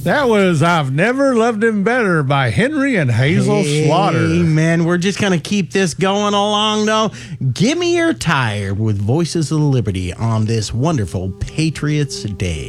That was I've Never Loved Him Better by Henry and Hazel Slaughter. Man, we're just going to keep this going along, though. Give me your tire with Voices of Liberty on this wonderful Patriots Day.